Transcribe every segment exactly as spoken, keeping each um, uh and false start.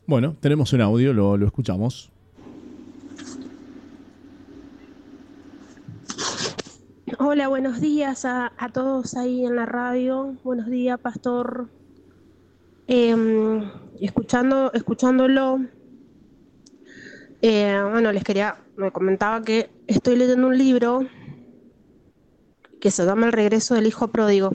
Bueno, tenemos un audio, lo, lo escuchamos. Hola, buenos días a, a todos ahí en la radio. Buenos días, pastor. Eh, escuchando, escuchándolo, eh, bueno, les quería, me comentaba que estoy leyendo un libro que se llama El regreso del hijo pródigo.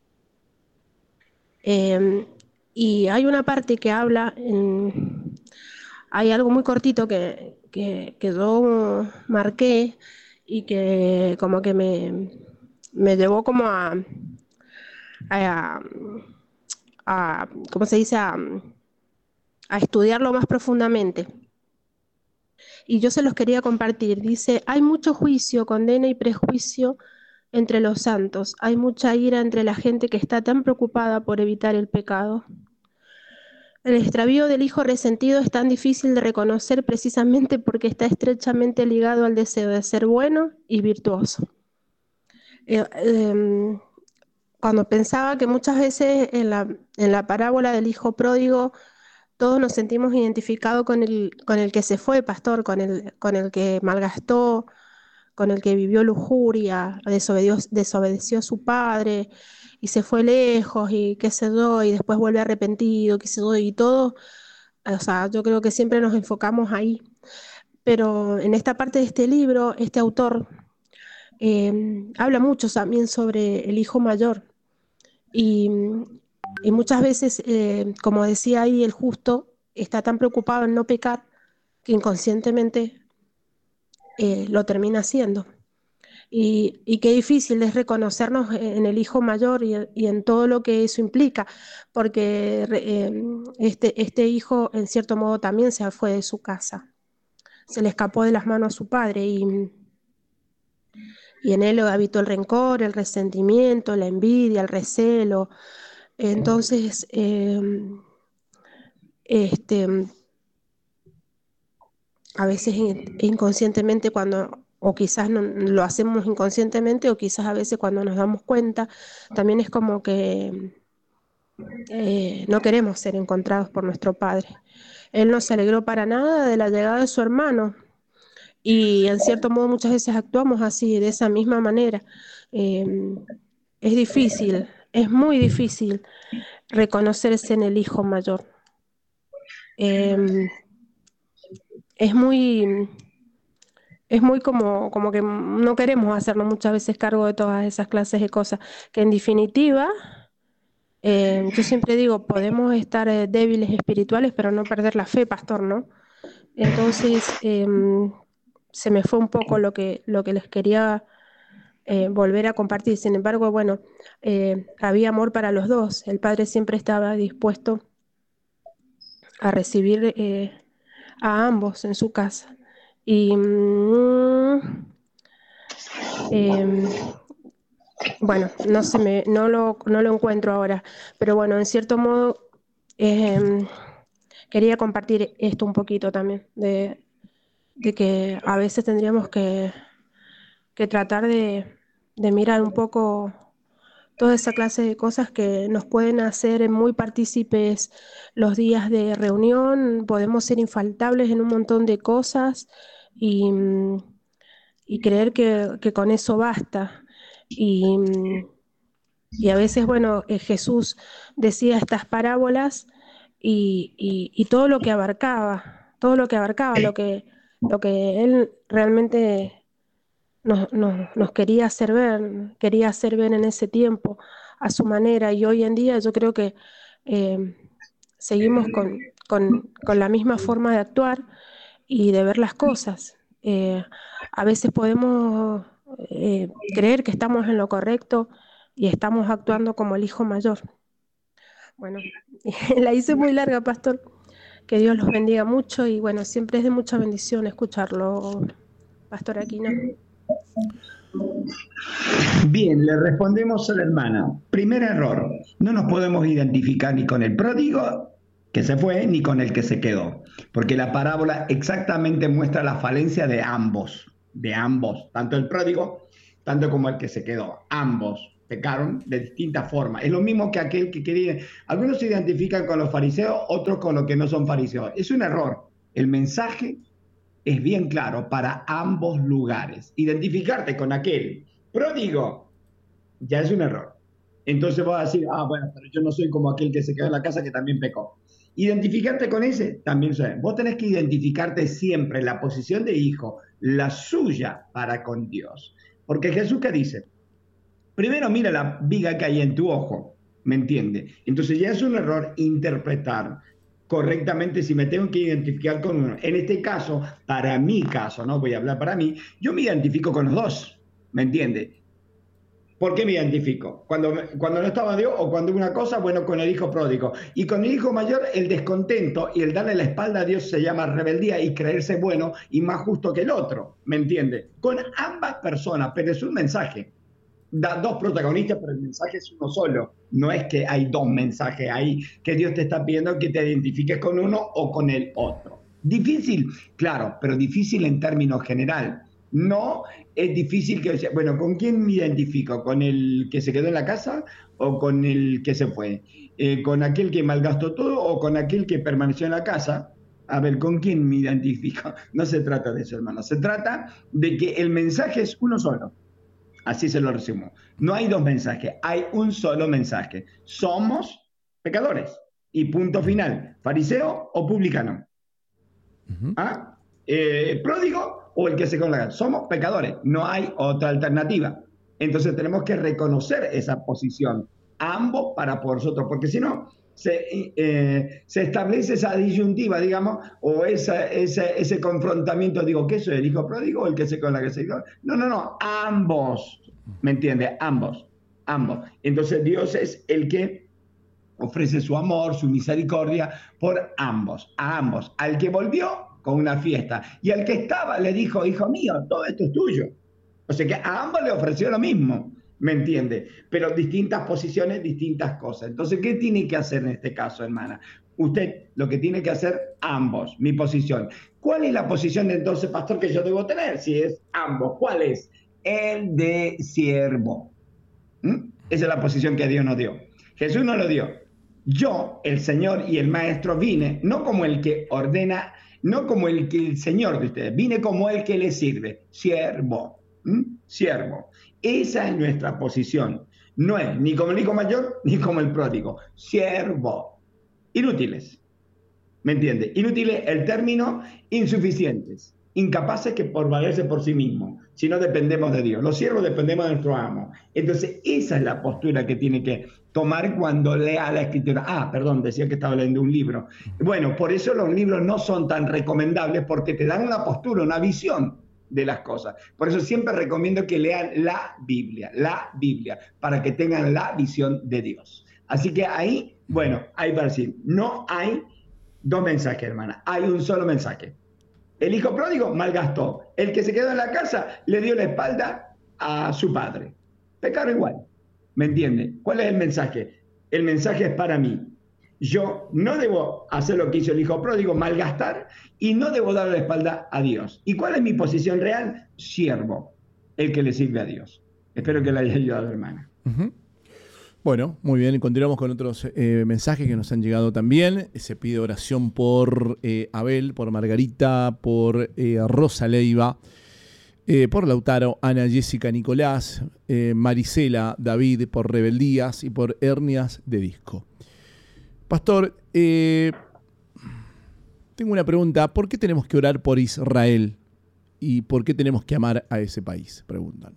Eh, y hay una parte que habla, en, hay algo muy cortito que, que, que yo marqué y que como que me, me llevó como a, a, a ¿cómo se dice? A, a estudiarlo más profundamente. Y yo se los quería compartir. Dice, hay mucho juicio, condena y prejuicio entre los santos. Hay mucha ira entre la gente que está tan preocupada por evitar el pecado. El extravío del hijo resentido es tan difícil de reconocer precisamente porque está estrechamente ligado al deseo de ser bueno y virtuoso. Eh, eh, cuando pensaba que muchas veces en la, en la parábola del hijo pródigo todos nos sentimos identificados con el, con el que se fue, pastor, con el, con el que malgastó, con el que vivió lujuria, desobedeció, desobedeció a su padre y se fue lejos y qué sé yo, y después vuelve arrepentido, qué sé yo, y todo. O sea, yo creo que siempre nos enfocamos ahí. Pero en esta parte de este libro, este autor eh, habla mucho también sobre el hijo mayor. Y, y muchas veces, eh, como decía ahí el justo, está tan preocupado en no pecar que inconscientemente eh, lo termina haciendo. Y, y qué difícil es reconocernos en el hijo mayor y, y en todo lo que eso implica, porque eh, este, este hijo en cierto modo también se fue de su casa, se le escapó de las manos a su padre y, y en él habitó el rencor, el resentimiento, la envidia, el recelo. Entonces, eh, este, a veces inconscientemente cuando, o quizás no, lo hacemos inconscientemente, o quizás a veces cuando nos damos cuenta, también es como que eh, no queremos ser encontrados por nuestro Padre. Él no se alegró para nada de la llegada de su hermano y en cierto modo muchas veces actuamos así, de esa misma manera. Eh, es difícil, es muy difícil reconocerse en el hijo mayor. Eh, es muy... Es muy como, como que no queremos hacernos muchas veces cargo de todas esas clases de cosas, que en definitiva, eh, yo siempre digo, podemos estar eh, débiles espirituales, pero no perder la fe, pastor, ¿no? Entonces, eh, se me fue un poco lo que, lo que les quería eh, volver a compartir. Sin embargo, bueno, eh, había amor para los dos. El padre siempre estaba dispuesto a recibir eh, a ambos en su casa. Y... Mm, eh, bueno, no se me, no lo, no lo encuentro ahora, pero bueno, en cierto modo eh, quería compartir esto un poquito también, de, de que a veces tendríamos que, que tratar de, de mirar un poco toda esa clase de cosas que nos pueden hacer muy partícipes los días de reunión, podemos ser infaltables en un montón de cosas y, y creer que, que con eso basta. Y, Y a veces, bueno, eh, Jesús decía estas parábolas y, y- y todo lo que abarcaba, todo lo que abarcaba, lo que, lo que él realmente nos, nos- nos quería hacer ver, quería hacer ver en ese tiempo a su manera. Y hoy en día yo creo que eh, seguimos con, con- con la misma forma de actuar y de ver las cosas. Eh, a veces podemos eh, creer que estamos en lo correcto y estamos actuando como el hijo mayor. Bueno, la hice muy larga, pastor. Que Dios los bendiga mucho y bueno, siempre es de mucha bendición escucharlo, pastor Aquino. Bien, le respondemos a la hermana. Primer error, no nos podemos identificar ni con el pródigo que se fue ni con el que se quedó, porque la parábola exactamente muestra la falencia de ambos, de ambos, tanto el pródigo, tanto como el que se quedó, ambos. pecaron de distintas formas. Es lo mismo que aquel que quería, algunos se identifican con los fariseos, otros con los que no son fariseos. Es un error. El mensaje es bien claro para ambos lugares. Identificarte con aquel pródigo ya es un error. Entonces vas a decir, ah, bueno, pero yo no soy como aquel que se quedó en la casa que también pecó. Identificarte con ese también. Vos tenés que identificarte siempre en la posición de hijo, la suya para con Dios. Porque Jesús, ¿qué dice? Primero mira la viga que hay en tu ojo, ¿me entiende? Entonces ya es un error interpretar correctamente si me tengo que identificar con uno. En este caso, para mi caso, no voy a hablar para mí, yo me identifico con los dos, ¿me entiende? ¿Por qué me identifico? Cuando, cuando no estaba Dios o cuando una cosa, bueno, con el hijo pródigo. Y con el hijo mayor, el descontento y el darle la espalda a Dios se llama rebeldía y creerse bueno y más justo que el otro, ¿me entiende? Con ambas personas, pero es un mensaje. Da dos protagonistas, pero el mensaje es uno solo. No es que hay dos mensajes ahí que Dios te está pidiendo que te identifiques con uno o con el otro. Difícil, claro, pero difícil en términos general. No es difícil que, bueno, ¿con quién me identifico? ¿Con el que se quedó en la casa o con el que se fue? Eh, ¿Con aquel que malgastó todo o con aquel que permaneció en la casa? A ver, ¿con quién me identifico? No se trata de eso, hermano. Se trata de que el mensaje es uno solo. Así se lo resumo. No hay dos mensajes, hay un solo mensaje. Somos pecadores. Y punto final. ¿Fariseo o publicano? Uh-huh. ¿Ah? Eh, ¿Pródigo o el que se congregan? Somos pecadores. No hay otra alternativa. Entonces tenemos que reconocer esa posición. Ambos para por nosotros. Porque si no, se, eh, se establece esa disyuntiva, digamos, o esa, esa, ese confrontamiento. Digo, ¿qué soy? ¿El hijo pródigo o el que se con la que se No, no, no. Ambos. ¿Me entiende? Ambos. Ambos. Entonces Dios es el que ofrece su amor, su misericordia por ambos. A ambos. Al que volvió con una fiesta. Y al que estaba le dijo, hijo mío, todo esto es tuyo. O sea que a ambos le ofreció lo mismo. ¿Me entiende? Pero distintas posiciones, distintas cosas. Entonces, ¿qué tiene que hacer en este caso, hermana? Usted lo que tiene que hacer, ambos, mi posición. ¿Cuál es la posición de entonces, pastor, que yo debo tener? Si es ambos, ¿cuál es? El de siervo. ¿Mm? Esa es la posición que Dios nos dio. Jesús nos lo dio. Yo, el Señor y el Maestro, vine, no como el que ordena, no como el que el Señor de ustedes, vine como el que le sirve, siervo. ¿Mm? Siervo. Esa es nuestra posición. No es ni como el hijo mayor ni como el pródigo. Siervo. Inútiles. ¿Me entiende? Inútiles, el término insuficientes. Incapaces que por valerse por sí mismos. Si no dependemos de Dios. Los siervos dependemos de nuestro amo. Entonces, esa es la postura que tiene que tomar cuando lea la Escritura. Ah, perdón, decía que estaba leyendo un libro. Bueno, por eso los libros no son tan recomendables porque te dan una postura, una visión de las cosas. Por eso siempre recomiendo que lean la Biblia, la Biblia, para que tengan la visión de Dios. Así que ahí, bueno, ahí para decir, no hay dos mensajes, hermana, hay un solo mensaje. El hijo pródigo malgastó. El que se quedó en la casa le dio la espalda a su padre. Pecaron igual. ¿Me entiende? ¿Cuál es el mensaje? El mensaje es para mí. Yo no debo hacer lo que hizo el hijo pródigo, malgastar, y no debo dar la espalda a Dios. ¿Y cuál es mi posición real? Siervo, el que le sirve a Dios. Espero que le haya ayudado, hermana. Uh-huh. Bueno, muy bien. Continuamos con otros eh, mensajes que nos han llegado también. Se pide oración por eh, Abel, por Margarita, por eh, Rosa Leiva, eh, por Lautaro, Ana, Jessica, Nicolás, eh, Marisela, David, por rebeldías y por hernias de disco. Pastor, eh, tengo una pregunta. ¿Por qué tenemos que orar por Israel? ¿Y por qué tenemos que amar a ese país? Preguntan.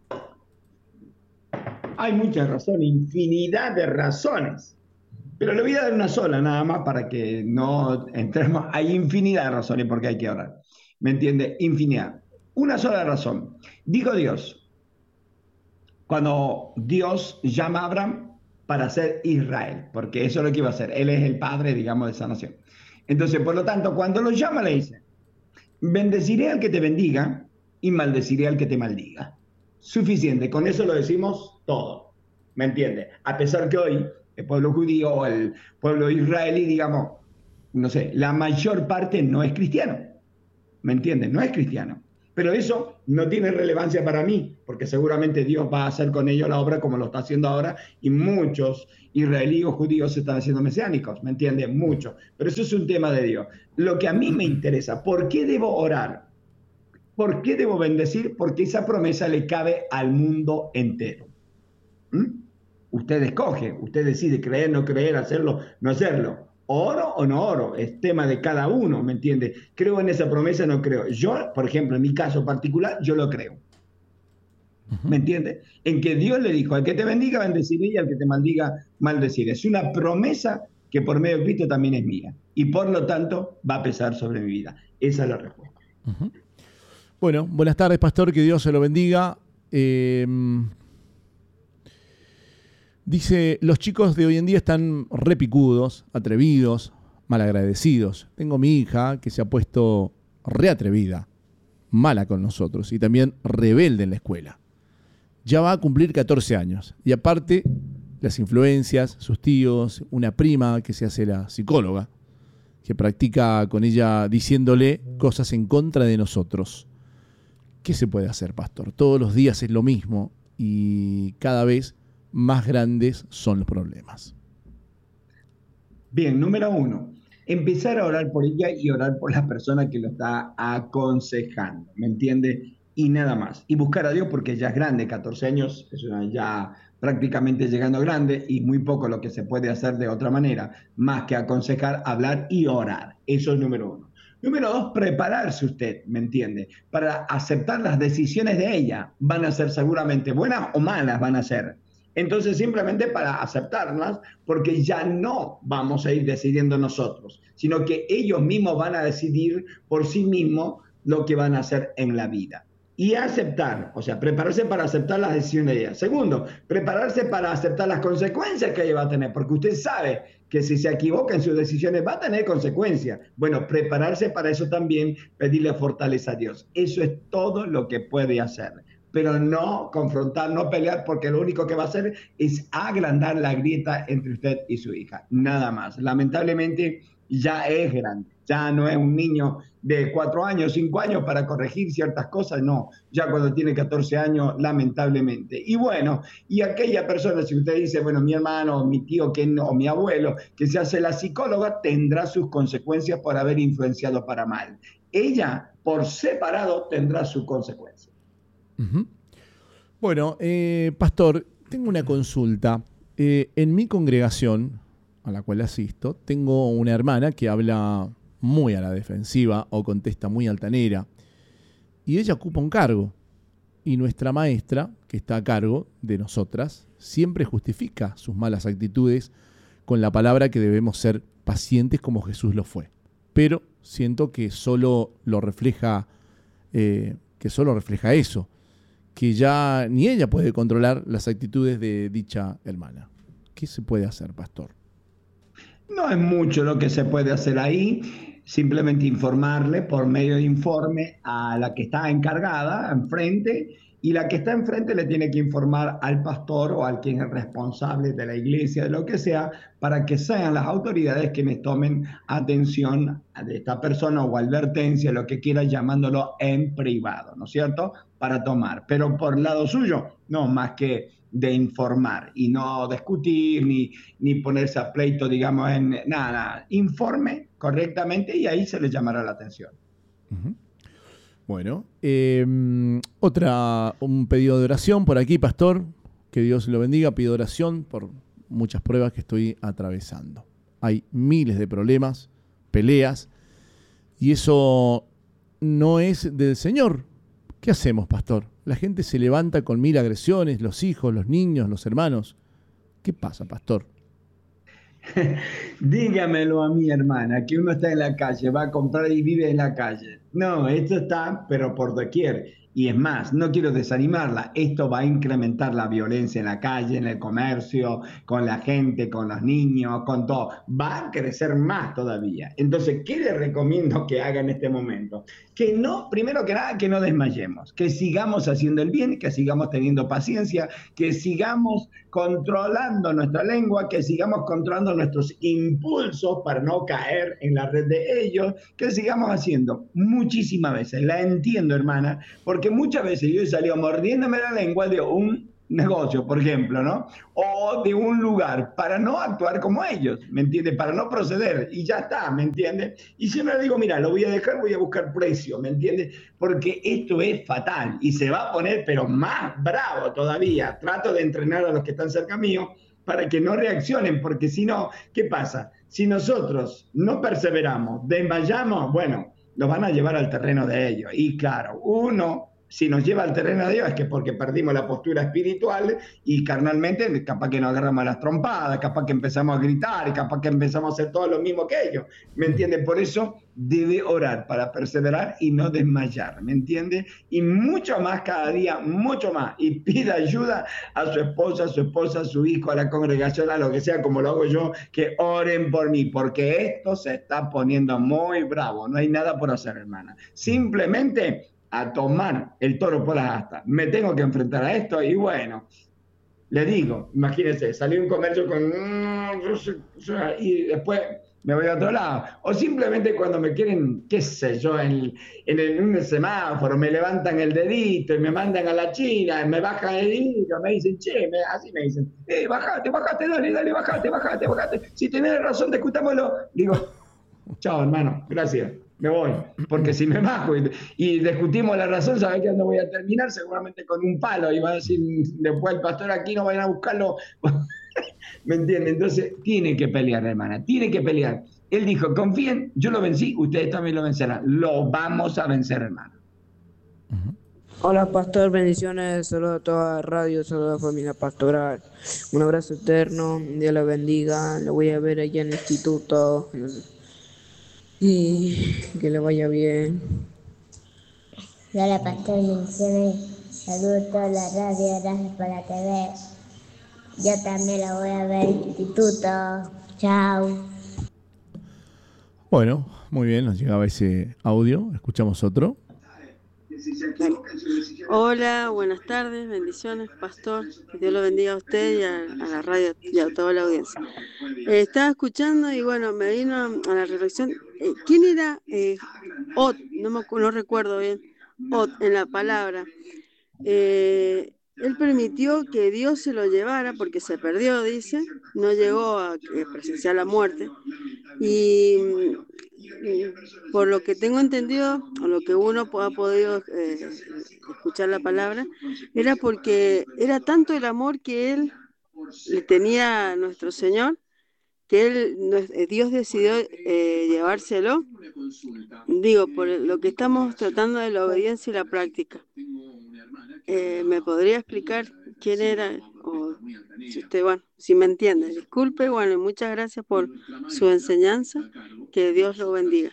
Hay muchas razones, infinidad de razones. Pero le voy a dar una sola nada más para que no entremos. Hay infinidad de razones por qué hay que orar. ¿Me entiende? Infinidad. Una sola razón. Dijo Dios, cuando Dios llama a Abraham para ser Israel, porque eso es lo que iba a hacer. Él es el padre, digamos, de esa nación. Entonces, por lo tanto, cuando lo llama, le dice, bendeciré al que te bendiga y maldeciré al que te maldiga. Suficiente, con eso lo decimos todo. ¿Me entiende? A pesar que hoy el pueblo judío o el pueblo israelí, digamos, no sé, la mayor parte no es cristiano. ¿Me entiende? No es cristiano. Pero eso no tiene relevancia para mí, porque seguramente Dios va a hacer con ellos la obra como lo está haciendo ahora, y muchos israelíes judíos se están haciendo mesiánicos, ¿me entiendes? Muchos. Pero eso es un tema de Dios. Lo que a mí me interesa, ¿por qué debo orar? ¿Por qué debo bendecir? Porque esa promesa le cabe al mundo entero. ¿Mm? Usted escoge, usted decide creer, no creer, hacerlo, no hacerlo. ¿Oro o no oro? Es tema de cada uno, ¿me entiende? ¿Creo en esa promesa? No creo. Yo, por ejemplo, en mi caso particular, yo lo creo. ¿Me entiende? En que Dios le dijo, al que te bendiga, bendeciré, y al que te maldiga, maldeciré. Es una promesa que por medio de Cristo también es mía. Y por lo tanto, va a pesar sobre mi vida. Esa es la respuesta. Uh-huh. Bueno, buenas tardes, pastor, que Dios se lo bendiga. Eh... Dice, los chicos de hoy en día están repicudos, atrevidos, malagradecidos. Tengo mi hija que se ha puesto reatrevida, mala con nosotros y también rebelde en la escuela. Ya va a cumplir catorce años. Y aparte, las influencias, sus tíos, una prima que se hace la psicóloga, que practica con ella diciéndole cosas en contra de nosotros. ¿Qué se puede hacer, pastor? Todos los días es lo mismo y cada vez más grandes son los problemas. Bien, número uno, empezar a orar por ella y orar por la persona que lo está aconsejando, ¿me entiende? Y nada más. Y buscar a Dios porque ya es grande, catorce años, es una ya prácticamente llegando grande y muy poco lo que se puede hacer de otra manera, más que aconsejar, hablar y orar. Eso es número uno. Número dos, prepararse usted, ¿me entiende? Para aceptar las decisiones de ella. Van a ser seguramente buenas o malas, van a ser. Entonces, simplemente para aceptarlas, porque ya no vamos a ir decidiendo nosotros, sino que ellos mismos van a decidir por sí mismos lo que van a hacer en la vida. Y aceptar, o sea, prepararse para aceptar las decisiones de ella. Segundo, prepararse para aceptar las consecuencias que ella va a tener, porque usted sabe que si se equivoca en sus decisiones va a tener consecuencias. Bueno, prepararse para eso también, pedirle fortaleza a Dios. Eso es todo lo que puede hacer. Pero no confrontar, no pelear, porque lo único que va a hacer es agrandar la grieta entre usted y su hija. Nada más. Lamentablemente ya es grande. Ya no es un niño de cuatro años, cinco años para corregir ciertas cosas. No, ya cuando tiene catorce años, lamentablemente. Y bueno, y aquella persona, si usted dice, bueno, mi hermano, mi tío que no, o mi abuelo, que se hace la psicóloga, tendrá sus consecuencias por haber influenciado para mal. Ella, por separado, tendrá sus consecuencias. Uh-huh. Bueno, eh, pastor, tengo una consulta. Eh, en mi congregación, a la cual asisto, tengo una hermana que habla muy a la defensiva o contesta muy altanera, y ella ocupa un cargo. Y nuestra maestra, que está a cargo de nosotras, siempre justifica sus malas actitudes con la palabra que debemos ser pacientes como Jesús lo fue. Pero siento que solo lo refleja, eh, que solo refleja eso, que ya ni ella puede controlar las actitudes de dicha hermana. ¿Qué se puede hacer, pastor? No es mucho lo que se puede hacer ahí, simplemente informarle por medio de informe a la que está encargada, enfrente, y la que está enfrente le tiene que informar al pastor o al quien es responsable de la iglesia, de lo que sea, para que sean las autoridades quienes tomen atención de esta persona o advertencia, lo que quiera, llamándolo en privado, ¿no es cierto?, para tomar. Pero por lado suyo, no más que de informar y no discutir ni, ni ponerse a pleito, digamos, en nada, nada. Informe correctamente y ahí se le llamará la atención. Uh-huh. Bueno, eh, otra, un pedido de oración por aquí, pastor, que Dios lo bendiga. Pido oración por muchas pruebas que estoy atravesando. Hay miles de problemas, peleas, y eso no es del Señor. ¿Qué hacemos, pastor? La gente se levanta con mil agresiones, los hijos, los niños, los hermanos. ¿Qué pasa, pastor? Dígamelo a mi hermana, que uno está en la calle, va a comprar y vive en la calle. No, esto está, pero por doquier. Y es más, no quiero desanimarla, esto va a incrementar la violencia en la calle, en el comercio, con la gente, con los niños, con todo. Va a crecer más todavía. Entonces, ¿qué les recomiendo que haga en este momento? Que no, primero que nada, que no desmayemos, que sigamos haciendo el bien, que sigamos teniendo paciencia, que sigamos controlando nuestra lengua, que sigamos controlando nuestros impulsos para no caer en la red de ellos, que sigamos haciendo muchísimas veces. La entiendo, hermana, porque muchas veces yo he salido mordiéndome la lengua de un negocio, por ejemplo, ¿no? O de un lugar para no actuar como ellos, ¿me entiende? Para no proceder y ya está, ¿me entiende? Y siempre le digo, mira, lo voy a dejar, voy a buscar precio, ¿me entiende? Porque esto es fatal y se va a poner pero más bravo todavía. Trato de entrenar a los que están cerca mío para que no reaccionen, porque si no, ¿qué pasa? Si nosotros no perseveramos, desmayamos, bueno, nos van a llevar al terreno de ellos. Y claro, uno, si nos lleva al terreno de ellos, es que porque perdimos la postura espiritual y carnalmente, capaz que nos agarramos a las trompadas, capaz que empezamos a gritar, capaz que empezamos a hacer todo lo mismo que ellos. ¿Me entiende? Por eso debe orar para perseverar y no desmayar, ¿me entiende? Y mucho más cada día, mucho más. Y pida ayuda a su esposa, a su esposa, a su hijo, a la congregación, a lo que sea, como lo hago yo, que oren por mí, porque esto se está poniendo muy bravo. No hay nada por hacer, hermana. Simplemente a tomar el toro por las astas. Me tengo que enfrentar a esto y bueno, le digo, imagínense, salí a un comercio con... y después me voy a otro lado. O simplemente cuando me quieren, qué sé yo, en, en, el, en un semáforo, me levantan el dedito y me mandan a la China, me bajan el dedito, me dicen, che, me, así me dicen, eh, bajate, bajate, dale, dale, bajate, bajate, bajate. Si tenés razón, discutámoslo. Digo, chao, hermano, gracias. Me voy, porque si me bajo y, y discutimos la razón, ¿sabes que dónde voy a terminar? Seguramente con un palo, y va a decir después el pastor aquí, no vayan a buscarlo. ¿Me entiende? Entonces tiene que pelear, hermana, tiene que pelear. Él dijo, confíen, yo lo vencí, ustedes también lo vencerán. Lo vamos a vencer, hermana. Hola, pastor, bendiciones, saludos a toda la radio, saludos a la familia pastoral. Un abrazo eterno, Dios la bendiga, lo voy a ver allá en el instituto. Y que le vaya bien. Hola, pastor, bendiciones. Saludos a toda la radio, gracias por la T V. Yo también la voy a ver en el instituto. Chao. Bueno, muy bien, nos llegaba ese audio. Escuchamos otro. Hola, buenas tardes, bendiciones, pastor. Que Dios lo bendiga a usted y a, a la radio y a toda la audiencia. Eh, estaba escuchando y bueno, me vino a, a la reflexión. Eh, ¿Quién era eh, Ot? No, me, no recuerdo bien. Ot en la palabra. Eh, él permitió que Dios se lo llevara porque se perdió, dice. No llegó a presenciar la muerte. Y por lo que tengo entendido, o lo que uno ha podido eh, escuchar la palabra, era porque era tanto el amor que él le tenía a nuestro Señor, que él, Dios decidió eh, llevárselo, digo, por lo que estamos tratando de la obediencia y la práctica. Eh, ¿me podría explicar quién era? O si usted, bueno, si me entiende, disculpe, bueno, y muchas gracias por su enseñanza, que Dios lo bendiga.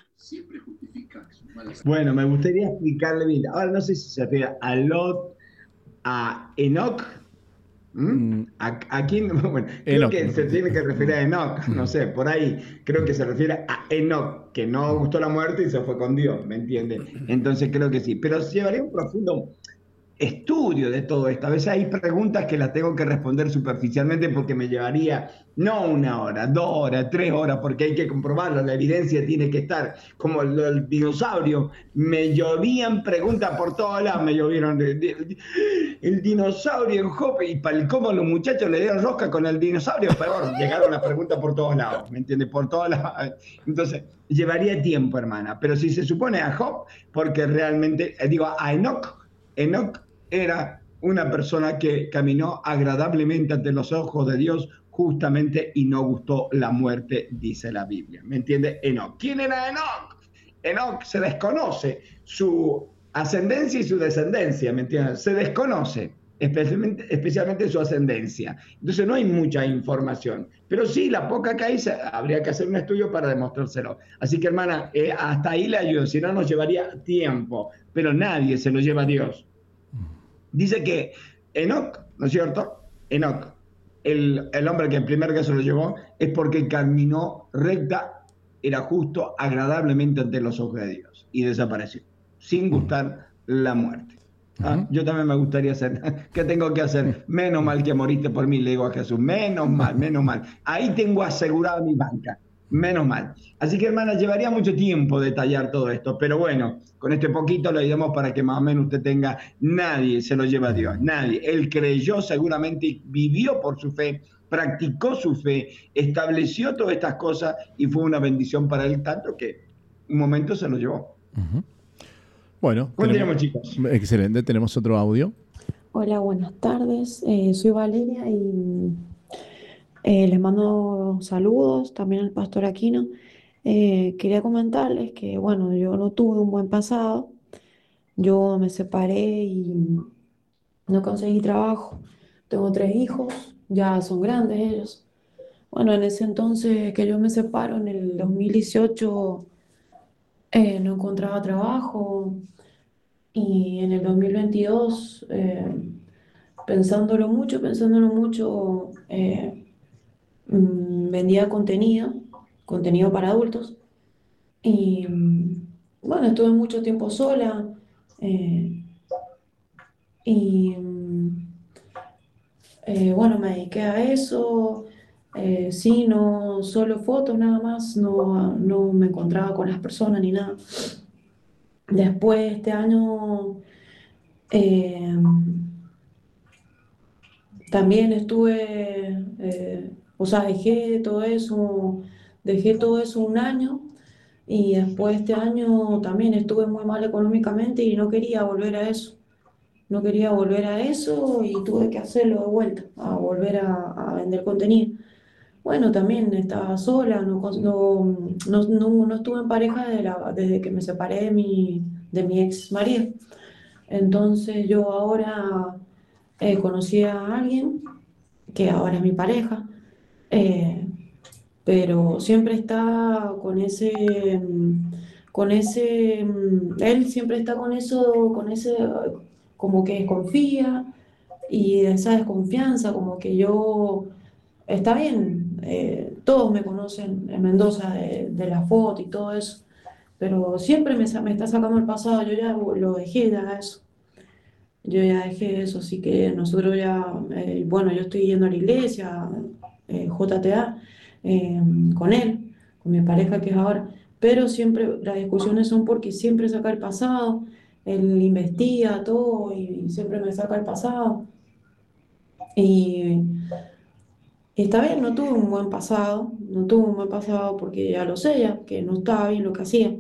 Bueno, me gustaría explicarle bien, ahora no sé si se refiere a Lot, a Enoch, ¿Mm? ¿A, a quién? Bueno, creo Enoch, que se tiene que referir a Enoch, no sé, por ahí creo que se refiere a Enoch, que no gustó la muerte y se fue con Dios, ¿me entiende? Entonces creo que sí, pero llevaría un profundo estudio de todo esto. A veces hay preguntas que las tengo que responder superficialmente porque me llevaría no una hora, dos horas, tres horas, porque hay que comprobarlo, la evidencia tiene que estar. Como el, el dinosaurio, me llovían preguntas por todos lados, me llovieron de, de, de, el dinosaurio en Jope, y para el cómo los muchachos le dieron rosca con el dinosaurio, pero bueno, llegaron las preguntas por todos lados, ¿me entiendes? Por todos lados. Entonces, llevaría tiempo, hermana, pero si se supone a Job, porque realmente, digo, a Enoch, Enoch era una persona que caminó agradablemente ante los ojos de Dios justamente y no gustó la muerte, dice la Biblia. ¿Me entiende? Enoch. ¿Quién era Enoch? Enoch se desconoce su ascendencia y su descendencia, ¿me entiendes? Se desconoce, especialmente, especialmente su ascendencia. Entonces no hay mucha información, pero sí, la poca que hay, habría que hacer un estudio para demostrárselo. Así que, hermana, eh, hasta ahí le ayudo, si no nos llevaría tiempo, pero nadie se lo lleva a Dios. Dice que Enoc, ¿no es cierto? Enoc, el, el hombre que primero que se lo llevó, es porque caminó recta, era justo, agradablemente ante los ojos de Dios, y desapareció, sin gustar la muerte. Ah, uh-huh. Yo también me gustaría hacer, ¿qué tengo que hacer? Menos mal que moriste por mí, le digo a Jesús, menos mal, menos mal. Ahí tengo asegurada mi banca, menos mal. Así que, hermana, llevaría mucho tiempo detallar todo esto, pero bueno, con este poquito lo ayudamos para que más o menos usted tenga, nadie se lo lleva a Dios, nadie. Él creyó seguramente, vivió por su fe, practicó su fe, estableció todas estas cosas y fue una bendición para él, tanto que un momento se lo llevó. Uh-huh. Bueno, tenemos, chicos. Excelente, tenemos otro audio. Hola, buenas tardes. Eh, soy Valeria y eh, les mando saludos también al pastor Aquino. Eh, quería comentarles que, bueno, yo no tuve un buen pasado. Yo me separé y no conseguí trabajo. Tengo tres hijos, ya son grandes ellos. Bueno, en ese entonces que yo me separo, en el dos mil dieciocho, eh, no encontraba trabajo. Y en el dos mil veintidós, eh, pensándolo mucho, pensándolo mucho, eh, mmm, vendía contenido, contenido para adultos. Y bueno, estuve mucho tiempo sola. Eh, y eh, bueno, me dediqué a eso. Eh, sí, no solo fotos nada más, no, no me encontraba con las personas ni nada. Después, este año, eh, también estuve, eh, o sea, dejé todo eso, dejé todo eso un año y después este año también estuve muy mal económicamente y no quería volver a eso. No quería volver a eso y tuve que hacerlo de vuelta, a volver a, a vender contenido. Bueno, también estaba sola, no, no, no, no, no estuve en pareja desde, la, desde que me separé de mi, de mi ex marido. Entonces yo ahora eh, conocí a alguien que ahora es mi pareja, eh, pero siempre está con ese, con ese, él siempre está con eso, con ese, como que desconfía y esa desconfianza, como que yo, está bien, eh, todos me conocen en Mendoza de, de la foto y todo eso, pero siempre me, me está sacando el pasado, yo ya lo dejé ya eso. Yo ya dejé eso, así que nosotros ya, eh, bueno, yo estoy yendo a la iglesia, eh, J T A, eh, con él, con mi pareja que es ahora, pero siempre las discusiones son porque siempre saca el pasado, él investiga todo y siempre me saca el pasado. Y, y está bien, no tuve un buen pasado, no tuve un buen pasado porque ya lo sé, ya, que no estaba bien lo que hacía.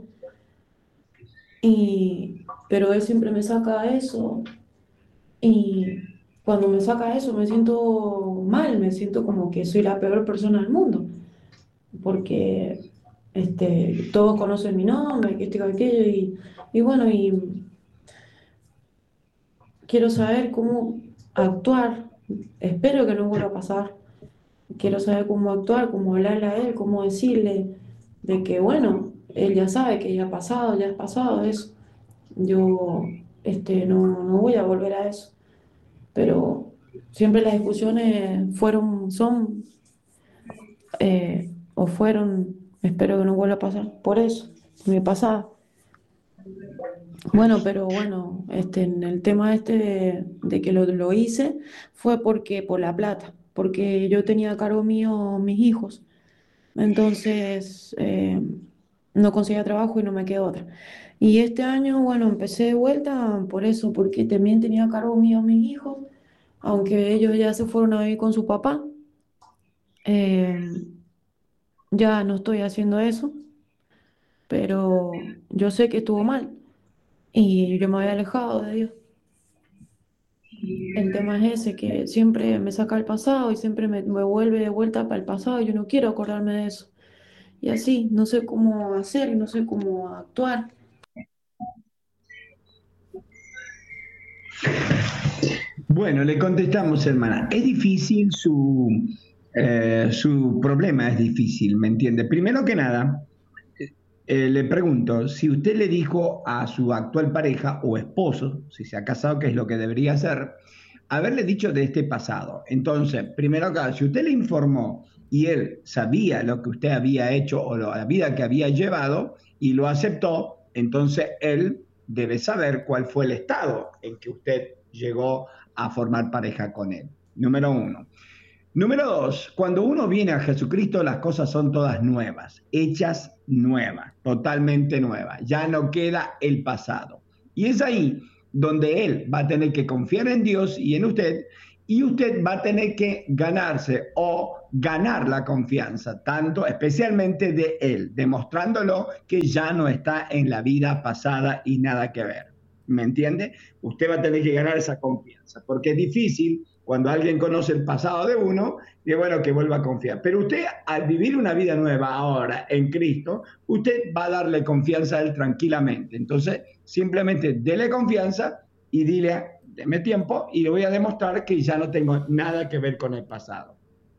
Y, pero él siempre me saca eso. Y cuando me saca eso me siento mal, me siento como que soy la peor persona del mundo, porque este, todos conocen mi nombre, que esto y aquello, y, y bueno, y quiero saber cómo actuar, espero que no vuelva a pasar, quiero saber cómo actuar, cómo hablarle a él, cómo decirle de que bueno, él ya sabe que ya ha pasado, ya es pasado eso, yo este, no, no voy a volver a eso. Pero siempre las discusiones fueron, son, eh, o fueron, espero que no vuelva a pasar, por eso, mi pasado. Bueno, pero bueno, este, en el tema este de, de que lo, lo hice fue porque, por la plata, porque yo tenía a cargo mío mis hijos, entonces eh, no conseguía trabajo y no me quedó otra. Y este año, bueno, empecé de vuelta por eso, porque también tenía a cargo mío mis hijos, aunque ellos ya se fueron a vivir con su papá, eh, ya no estoy haciendo eso, pero yo sé que estuvo mal y yo me había alejado de Dios. El tema es ese, que siempre me saca el pasado y siempre me, me vuelve de vuelta para el pasado y yo no quiero acordarme de eso. Y así, no sé cómo hacer y no sé cómo actuar. Bueno, le contestamos, hermana. Es difícil su, eh, su problema, es difícil, ¿me entiende? Primero que nada, Eh, le pregunto, si usted le dijo a su actual pareja o esposo, si se ha casado, que es lo que debería hacer, haberle dicho de este pasado. Entonces, primero acá, si usted le informó y él sabía lo que usted había hecho o la vida que había llevado y lo aceptó, entonces él debe saber cuál fue el estado en que usted llegó a formar pareja con él. Número uno. Número dos, cuando uno viene a Jesucristo, las cosas son todas nuevas, hechas nuevas, totalmente nuevas. Ya no queda el pasado. Y es ahí donde Él va a tener que confiar en Dios y en usted, y usted va a tener que ganarse o ganar la confianza, tanto especialmente de Él, demostrándolo que ya no está en la vida pasada y nada que ver. ¿Me entiende? Usted va a tener que ganar esa confianza, porque es difícil cuando alguien conoce el pasado de uno, y bueno, que vuelva a confiar. Pero usted, al vivir una vida nueva ahora en Cristo, usted va a darle confianza a Él tranquilamente. Entonces, simplemente dele confianza y dile, deme tiempo y le voy a demostrar que ya no tengo nada que ver con el pasado.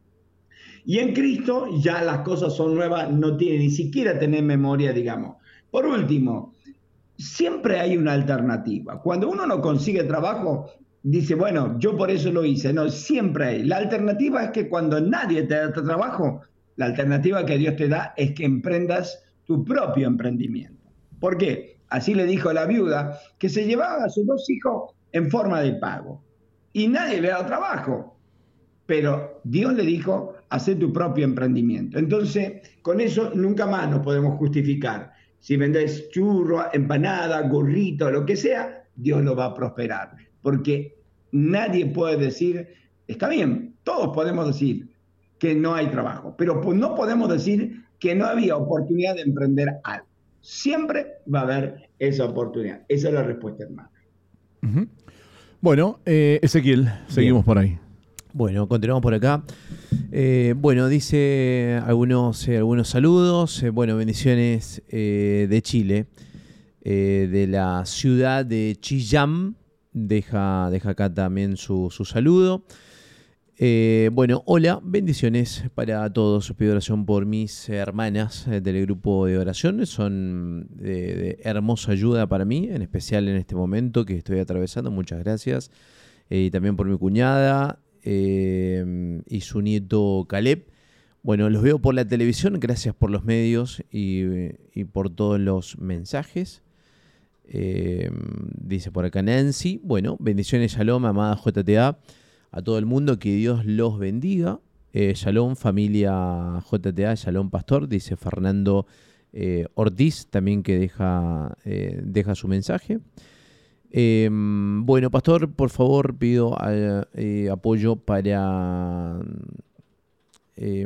Y en Cristo ya las cosas son nuevas, no tiene ni siquiera tener memoria, digamos. Por último, siempre hay una alternativa. Cuando uno no consigue trabajo, dice, bueno, yo por eso lo hice. No, siempre hay. La alternativa es que cuando nadie te da trabajo, la alternativa que Dios te da es que emprendas tu propio emprendimiento. ¿Por qué? Así le dijo la viuda, que se llevaba a sus dos hijos en forma de pago. Y nadie le da trabajo. Pero Dios le dijo, haz tu propio emprendimiento. Entonces, con eso nunca más nos podemos justificar. Si vendés churro, empanada, gorrito, lo que sea, Dios lo va a prosperar. Porque nadie puede decir, está bien, todos podemos decir que no hay trabajo, pero no podemos decir que no había oportunidad de emprender algo. Siempre va a haber esa oportunidad. Esa es la respuesta, hermano. Uh-huh. Bueno, eh, Ezequiel, seguimos Bien. por ahí. Bueno, continuamos por acá. Eh, bueno, dice algunos, eh, algunos saludos. Eh, bueno, bendiciones eh, de Chile, eh, de la ciudad de Chillán. Deja, deja acá también su, su saludo. Eh, bueno, hola, bendiciones para todos. Pido oración por mis hermanas eh, del grupo de oración. Son de, de hermosa ayuda para mí, en especial en este momento que estoy atravesando. Muchas gracias. Eh, y también por mi cuñada eh, y su nieto Caleb. Bueno, los veo por la televisión. Gracias por los medios y, y por todos los mensajes. Eh, dice por acá Nancy. Bueno, bendiciones, shalom, amada J T A, a todo el mundo, que Dios los bendiga. Eh, shalom, familia J T A, shalom, pastor, dice Fernando eh, Ortiz, también que deja, eh, deja su mensaje. Eh, bueno, pastor, por favor, pido eh, apoyo para eh,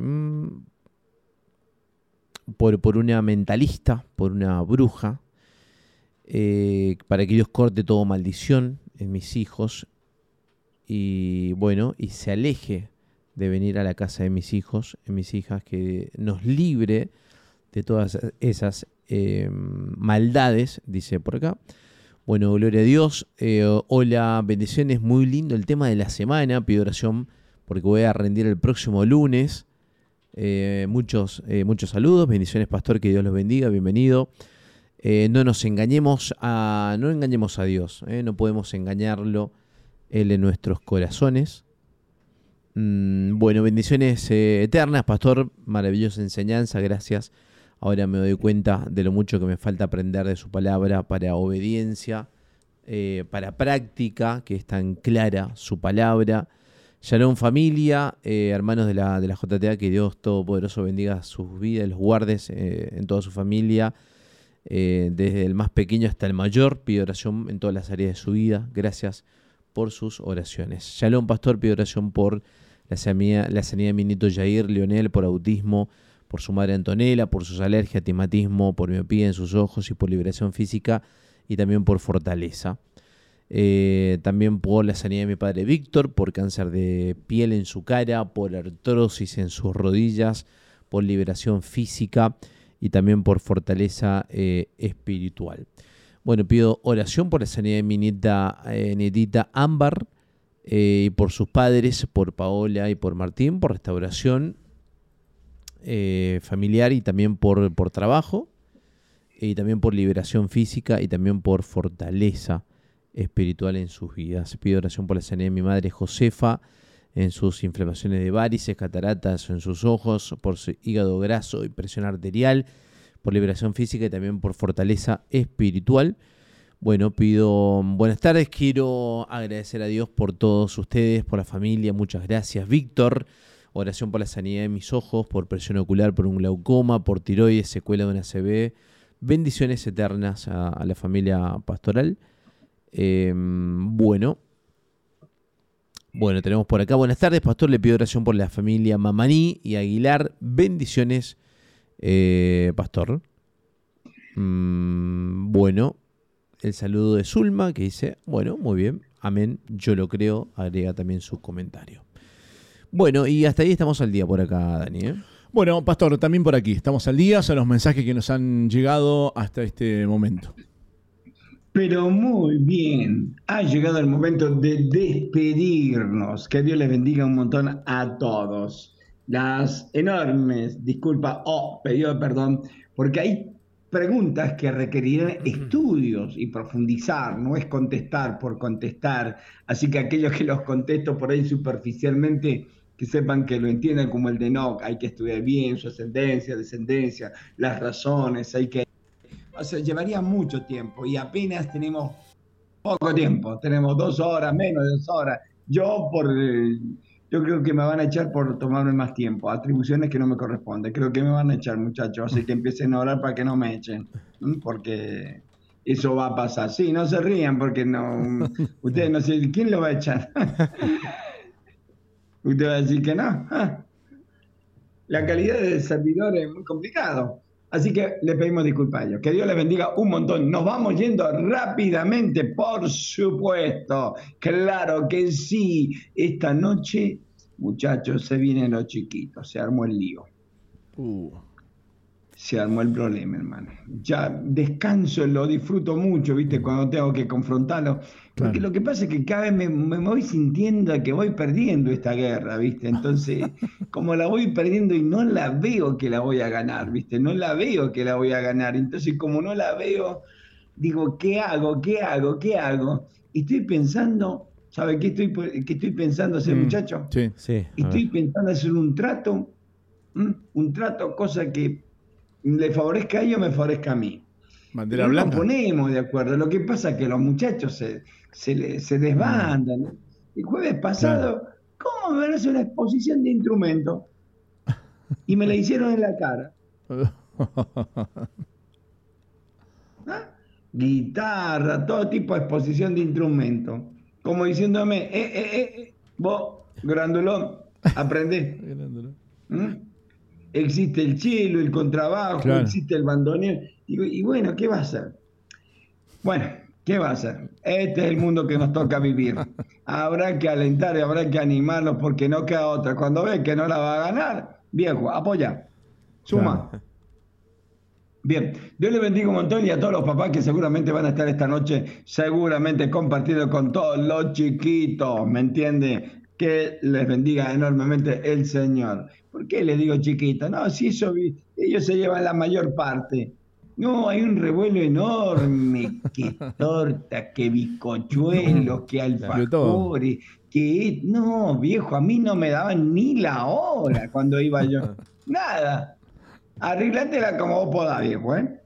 por, por una mentalista, por una bruja. Eh, para que Dios corte toda maldición en mis hijos y bueno, y se aleje de venir a la casa de mis hijos, en mis hijas, que nos libre de todas esas eh, maldades, dice por acá. Bueno, gloria a Dios. Eh, hola, bendiciones, muy lindo el tema de la semana. Pido oración porque voy a rendir el próximo lunes. Eh, muchos, eh, muchos saludos, bendiciones, pastor, que Dios los bendiga, bienvenido. Eh, no nos engañemos a, no engañemos a Dios, ¿eh? No podemos engañarlo, Él en nuestros corazones. Mm, bueno, bendiciones eh, eternas, pastor, maravillosa enseñanza, gracias. Ahora me doy cuenta de lo mucho que me falta aprender de su palabra para obediencia, eh, para práctica, que es tan clara su palabra. Shalom familia, eh, hermanos de la, de la J T A, que Dios Todopoderoso bendiga sus vidas, los guardes eh, en toda su familia. Eh, desde el más pequeño hasta el mayor, pido oración en todas las áreas de su vida. Gracias por sus oraciones. Shalom, pastor, pido oración por la sanidad, la sanidad de mi nieto Jair Leonel, por autismo, por su madre Antonella, por sus alergias, timatismo, por miopía en sus ojos y por liberación física y también por fortaleza. Eh, también por la sanidad de mi padre Víctor, por cáncer de piel en su cara, por artrosis en sus rodillas, por liberación física y también por fortaleza eh, espiritual. Bueno, pido oración por la sanidad de mi nieta, eh, nietita Ámbar eh, y por sus padres, por Paola y por Martín, por restauración eh, familiar y también por, por trabajo. y también por liberación física y también por fortaleza espiritual en sus vidas. Pido oración por la sanidad de mi madre Josefa, en sus inflamaciones de varices, cataratas en sus ojos, por su hígado graso y presión arterial, por liberación física y también por fortaleza espiritual. Bueno, pido buenas tardes, quiero agradecer a Dios por todos ustedes, por la familia, muchas gracias. Víctor, oración por la sanidad de mis ojos, por presión ocular, por un glaucoma, por tiroides, secuela de una C B. Bendiciones eternas a, a la familia pastoral. Eh, bueno, bueno, tenemos por acá, buenas tardes, pastor, le pido oración por la familia Mamaní y Aguilar. Bendiciones, eh, pastor. Mm, bueno, el saludo de Zulma que dice, bueno, muy bien, amén, yo lo creo, agrega también su comentario. Bueno, y hasta ahí estamos al día por acá, Dani, ¿eh? Bueno, pastor, también por aquí estamos al día, son los mensajes que nos han llegado hasta este momento. Pero muy bien, ha llegado el momento de despedirnos. Que Dios les bendiga un montón a todos. Las enormes disculpas o pedido de perdón, porque hay preguntas que requerirán estudios y profundizar, no es contestar por contestar. Así que aquellos que los contesto por ahí superficialmente, que sepan que lo entiendan como el de Enoc. Hay que estudiar bien su ascendencia, descendencia, las razones, hay que... O sea, llevaría mucho tiempo y apenas tenemos poco tiempo, tenemos dos horas, menos de dos horas. Yo por, yo creo que me van a echar por tomarme más tiempo, atribuciones que no me corresponden. Creo que me van a echar, muchachos, así que empiecen a orar para que no me echen, porque eso va a pasar. Sí, no se rían porque no, ustedes no sé, ¿quién lo va a echar? Usted va a decir que no. La calidad del servidor es muy complicado. Así que le pedimos disculpas a ellos. Que Dios les bendiga un montón. Nos vamos yendo rápidamente, por supuesto. Claro que sí. Esta noche, muchachos, se vienen los chiquitos. Se armó el lío. Uh. Se armó el problema, hermano. Ya descanso, lo disfruto mucho, ¿viste? Cuando tengo que confrontarlo. Porque claro, lo que pasa es que cada vez me, me voy sintiendo que voy perdiendo esta guerra, ¿viste? Entonces, como la voy perdiendo y no la veo que la voy a ganar, ¿viste? No la veo que la voy a ganar. Entonces, como no la veo, digo, ¿qué hago? ¿Qué hago? ¿Qué hago? Y estoy pensando, ¿sabe qué estoy, qué estoy pensando hacer, mm, muchacho? Sí, sí. Estoy pensando hacer un trato, ¿m? un trato, cosa que le favorezca a ellos, me favorezca a mí. Bandera no blanca. Nos ponemos de acuerdo. Lo que pasa es que los muchachos se, se, se desbandan. Mm. El jueves pasado, claro, ¿cómo me van a hacer una exposición de instrumentos? Y me la hicieron en la cara. ¿Ah? Guitarra, todo tipo de exposición de instrumentos. Como diciéndome, eh, eh, eh, vos, grandulón, aprendé. ¿Mm? Existe el cello, el contrabajo, claro, existe el bandoneón. Y, y bueno, ¿qué va a hacer? Bueno, ¿qué va a hacer? Este es el mundo que nos toca vivir. Habrá que alentar y habrá que animarlos porque no queda otra. Cuando ve que no la va a ganar, viejo, apoya, suma. Claro. Bien, Dios les bendiga un montón y a todos los papás que seguramente van a estar esta noche, seguramente compartiendo con todos los chiquitos, ¿me entiende? Que les bendiga enormemente el Señor. ¿Por qué les digo chiquito? No, si eso, ellos se llevan la mayor parte. No, hay un revuelo enorme. Qué torta, qué bizcochuelos, qué alfajores, que... No, viejo, a mí no me daban ni la hora cuando iba yo. Nada. Arreglátela como vos podás, viejo, ¿eh?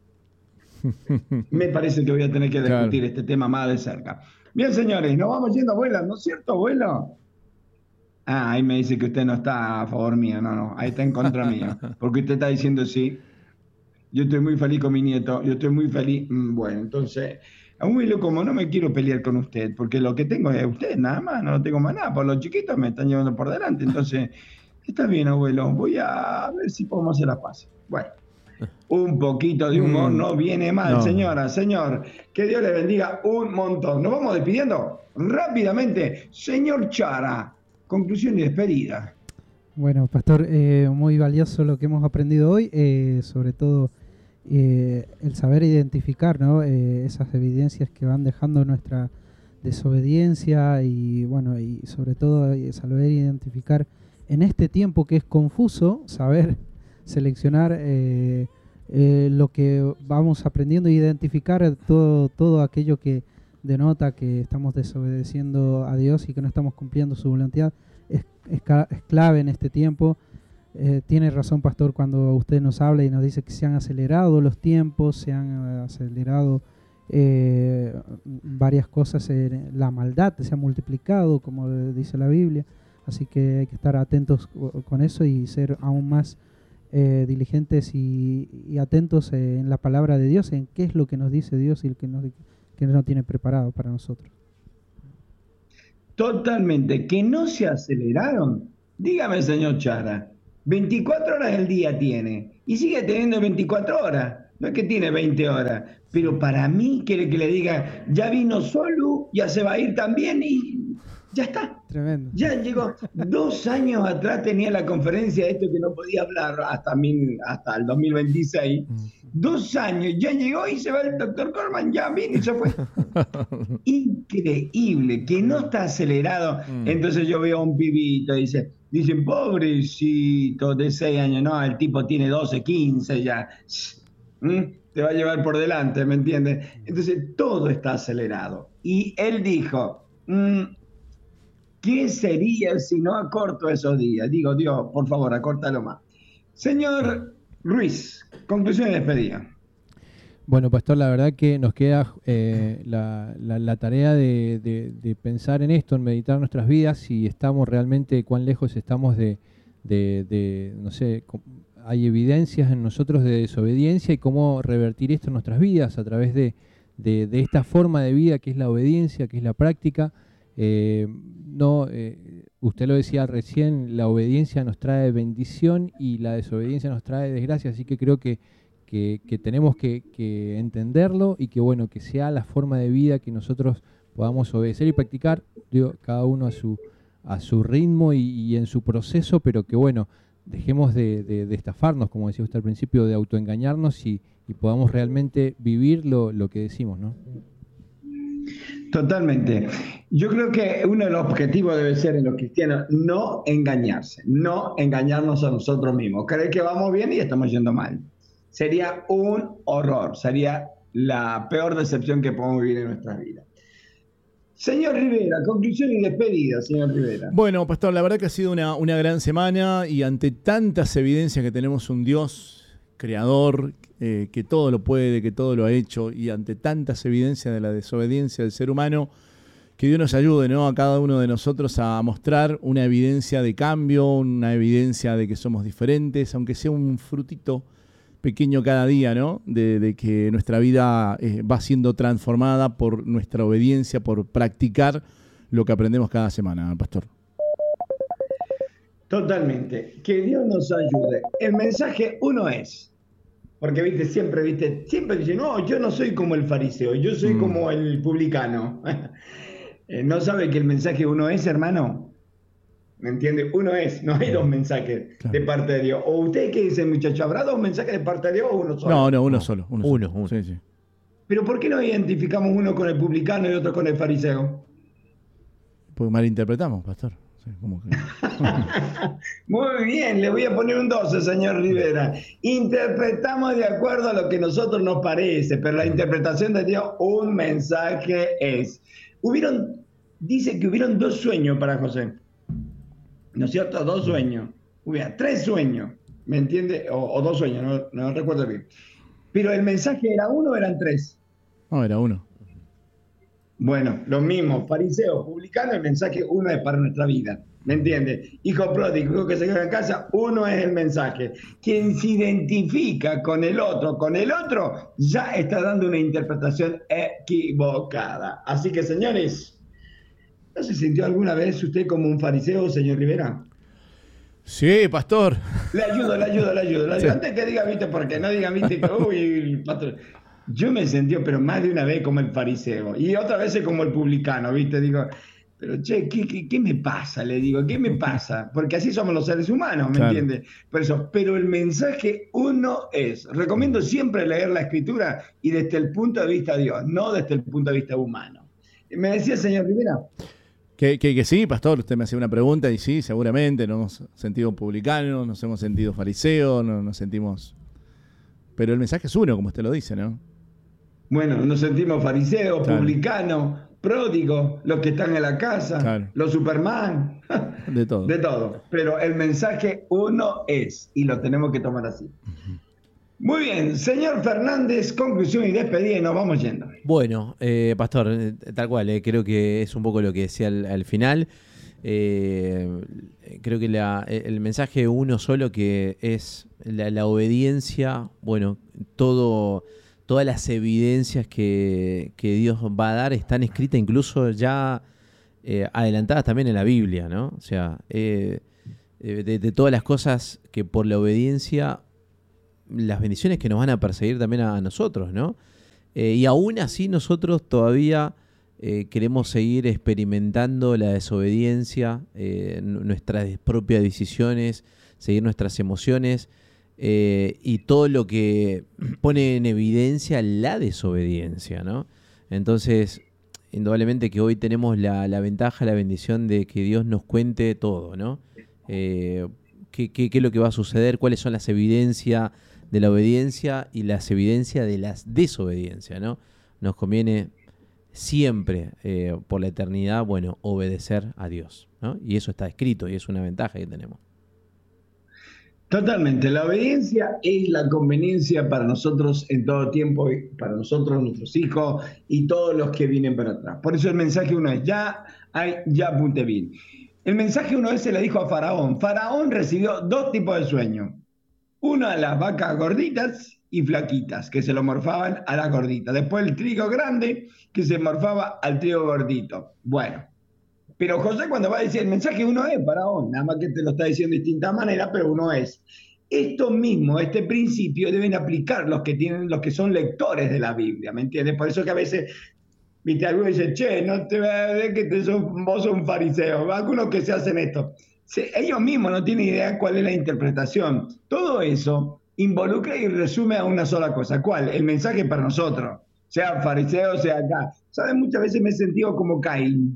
Me parece que voy a tener que discutir, claro, este tema más de cerca. Bien, señores, nos vamos yendo, abuela, ¿no es cierto, abuelo? Ah, ahí me dice que usted no está a favor mío, no, no, ahí está en contra mío, porque usted está diciendo sí. Yo estoy muy feliz con mi nieto, yo estoy muy feliz. Bueno, entonces, abuelo, como no me quiero pelear con usted, porque lo que tengo es usted, nada más, no tengo más nada, por los chiquitos me están llevando por delante, entonces, está bien, abuelo, voy a ver si podemos hacer la paz. Bueno, un poquito de humor mm, no viene mal, no. Señora, señor, que Dios le bendiga un montón. Nos vamos despidiendo rápidamente. Señor Chara, conclusión y despedida. Bueno, pastor, eh, muy valioso lo que hemos aprendido hoy, eh, sobre todo eh, el saber identificar, ¿no? eh, esas evidencias que van dejando nuestra desobediencia y, bueno, y sobre todo eh, saber identificar en este tiempo que es confuso, saber seleccionar eh, eh, lo que vamos aprendiendo a identificar, todo, todo aquello que denota que estamos desobedeciendo a Dios y que no estamos cumpliendo su voluntad, es, es, es clave en este tiempo. Eh, tiene razón, pastor, cuando usted nos habla y nos dice que se han acelerado los tiempos, se han uh, acelerado eh, varias cosas, eh, la maldad se ha multiplicado, como dice la Biblia, así que hay que estar atentos con eso y ser aún más eh, diligentes y, y atentos eh, en la palabra de Dios, en qué es lo que nos dice Dios y el que nos, que nos tiene preparado para nosotros. Totalmente, que no se aceleraron. Dígame, señor Chara, veinticuatro horas el día tiene y sigue teniendo veinticuatro horas, no es que tiene veinte horas, pero para mí quiere que le diga, ya vino solo, ya se va a ir también y ya está. Tremendo. Ya llegó. Dos años atrás tenía la conferencia de esto que no podía hablar hasta, mil, hasta el dos mil veintiséis. Dos años, ya llegó y se va el doctor Corman, ya vino y se fue. Increíble, que no está acelerado. Entonces yo veo a un pibito y dice, dicen, pobrecito de seis años, no, el tipo tiene doce, quince ya. ¿Mm? Te va a llevar por delante, ¿me entiendes? Entonces todo está acelerado. Y él dijo, mmm, ¿qué sería si no acorto esos días? Digo, Dios, por favor, acórtalo más. Señor Ruiz, conclusión y despedida. Bueno, pastor, la verdad que nos queda eh, la, la, la tarea de, de, de pensar en esto, en meditar nuestras vidas, si estamos realmente, cuán lejos estamos de, de, de no sé, hay evidencias en nosotros de desobediencia y cómo revertir esto en nuestras vidas a través de, de, de esta forma de vida que es la obediencia, que es la práctica. Eh, no, eh, usted lo decía recién, la obediencia nos trae bendición y la desobediencia nos trae desgracia, así que creo que, que, que tenemos que, que entenderlo y que bueno, que sea la forma de vida que nosotros podamos obedecer y practicar, digo, cada uno a su, a su ritmo y, y en su proceso, pero que bueno, dejemos de, de, de estafarnos, como decía usted al principio, de autoengañarnos y, y podamos realmente vivir lo, lo que decimos, ¿no? Totalmente. Yo creo que uno de los objetivos debe ser en los cristianos no engañarse, no engañarnos a nosotros mismos, creer que vamos bien y estamos yendo mal. Sería un horror, sería la peor decepción que podemos vivir en nuestras vidas. Señor Rivera, conclusión y despedida, señor Rivera. Bueno, pastor, la verdad que ha sido una, una gran semana y ante tantas evidencias que tenemos un Dios creador, eh, que todo lo puede, que todo lo ha hecho, y ante tantas evidencias de la desobediencia del ser humano, que Dios nos ayude, ¿no?, a cada uno de nosotros a mostrar una evidencia de cambio, una evidencia de que somos diferentes, aunque sea un frutito pequeño cada día, ¿no?, de, de que nuestra vida eh, va siendo transformada por nuestra obediencia, por practicar lo que aprendemos cada semana, pastor. Totalmente. Que Dios nos ayude. El mensaje uno es, porque viste, siempre, viste, siempre dicen, no, yo no soy como el fariseo, yo soy mm. como el publicano. eh, ¿No sabe que el mensaje uno es, hermano? ¿Me entiende? Uno es, no hay dos mensajes claro. de parte de Dios. ¿O usted qué dice, muchacho? ¿Habrá dos mensajes de parte de Dios o uno solo? No, no, uno no. solo. Uno, uno, solo. uno. Sí, sí. ¿Pero por qué no identificamos uno con el publicano y otro con el fariseo? Porque malinterpretamos, pastor. Sí, ¿cómo que? Muy bien, le voy a poner un doce, señor Rivera. Interpretamos de acuerdo a lo que a nosotros nos parece, pero la interpretación de Dios, un mensaje es. Hubieron, dice que hubieron dos sueños para José. ¿No es cierto? Dos sueños. Hubiera tres sueños, ¿me entiende? O, o dos sueños, no, no recuerdo bien. Pero el mensaje era uno o eran tres. No, era uno. Bueno, lo mismo, fariseo, publicano, el mensaje uno es para nuestra vida, ¿me entiende? Hijo pródigo, hijo que se queda en casa, uno es el mensaje. Quien se identifica con el otro, con el otro, ya está dando una interpretación equivocada. Así que, señores, ¿no se sintió alguna vez usted como un fariseo, señor Rivera? Sí, pastor. Le ayudo, le ayudo, le ayudo. Le ayudo. Sí. Antes que diga, viste, porque no diga, viste, que, uy, pastor. Yo me sentí, pero más de una vez como el fariseo y otra vez como el publicano, ¿viste? Digo, pero che, ¿qué, qué, qué me pasa? Le digo, ¿qué me pasa? Porque así somos los seres humanos, ¿me claro. entiendes? Por eso, pero el mensaje uno es, recomiendo siempre leer la Escritura y desde el punto de vista de Dios, no desde el punto de vista humano. ¿Me decía, señor Rivera? Que, que, que sí, pastor, usted me hacía una pregunta y sí, seguramente nos hemos sentido publicanos, nos hemos sentido fariseos, nos, nos sentimos... Pero el mensaje es uno, como usted lo dice, ¿no? Bueno, nos sentimos fariseos, Claro. publicanos, pródigos, los que están en la casa, Claro. los Superman, De todo. de todo. Pero el mensaje uno es, y lo tenemos que tomar así. Muy bien, señor Fernández, conclusión y despedida y nos vamos yendo. Bueno, eh, Pastor, eh, tal cual, eh, creo que es un poco lo que decía al, al final. Eh, creo que la, el mensaje uno solo, que es la, la obediencia, bueno, todo, todas las evidencias que, que Dios va a dar están escritas incluso ya eh, adelantadas también en la Biblia, ¿no? O sea, eh, de, de todas las cosas que por la obediencia, las bendiciones que nos van a perseguir también a, a nosotros, ¿no? Eh, y aún así nosotros todavía eh, queremos seguir experimentando la desobediencia, eh, nuestras propias decisiones, seguir nuestras emociones eh, y todo lo que pone en evidencia la desobediencia, ¿no? Entonces, indudablemente que hoy tenemos la, la ventaja, la bendición de que Dios nos cuente todo, ¿no? Eh, qué, qué, qué es lo que va a suceder, cuáles son las evidencias de la obediencia y las evidencias de la desobediencia, ¿no? Nos conviene siempre, eh, por la eternidad, bueno, obedecer a Dios, ¿no? Y eso está escrito y es una ventaja que tenemos. Totalmente, la obediencia es la conveniencia para nosotros en todo tiempo, y para nosotros, nuestros hijos y todos los que vienen para atrás. Por eso el mensaje uno es, ya, hay, ya apunte bien. El mensaje uno es, se le dijo a Faraón. Faraón recibió dos tipos de sueños. Uno a las vacas gorditas y flaquitas, que se lo morfaban a las gorditas. Después el trigo grande, que se morfaba al trigo gordito. Bueno, pero José cuando va a decir el mensaje uno es, Faraón, nada más que te lo está diciendo de distinta manera, pero uno es. Esto mismo, este principio, deben aplicar los que tienen, los que son lectores de la Biblia, ¿me entiendes? Por eso que a veces, viste, algunos dicen, che, no te va a ver que te sos, vos sos un fariseo. Algunos que se hacen esto. Ellos mismos no tienen idea cuál es la interpretación. Todo eso involucra y resume a una sola cosa. ¿Cuál? El mensaje para nosotros. Sea fariseo, sea acá. ¿Saben? Muchas veces me he sentido como Caín.